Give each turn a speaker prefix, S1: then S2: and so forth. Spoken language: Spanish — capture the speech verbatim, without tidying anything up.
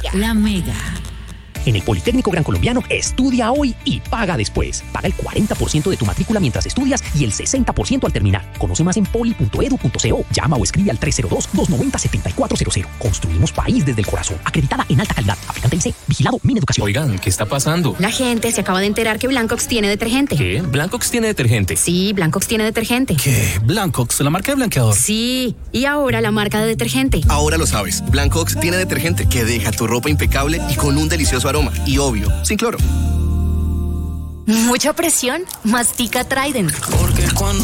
S1: La Mega.
S2: En el Politécnico Gran Colombiano, estudia hoy y paga después. Paga el cuarenta por ciento de tu matrícula mientras estudias y el sesenta por ciento al terminar. Conoce más en poli punto edu punto co. Llama o escribe al tres cero dos, dos nueve cero, siete cuatro cero cero. Construimos país desde el corazón. Acreditada en alta calidad. Aplicante I C. Vigilado Mineducación.
S3: Oigan, ¿qué está pasando?
S4: La gente se acaba de enterar que Blancox tiene detergente.
S3: ¿Qué? ¿Blancox tiene detergente?
S4: Sí, Blancox tiene detergente.
S5: ¿Qué? ¿Blancox? ¿La marca de blanqueador?
S4: Sí, y ahora la marca de detergente.
S6: Ahora lo sabes. Blancox tiene detergente que deja tu ropa impecable y con un delicioso aroma. Y obvio, sin cloro.
S4: ¿Mucha presión? Mastica Trident.
S5: Porque cuando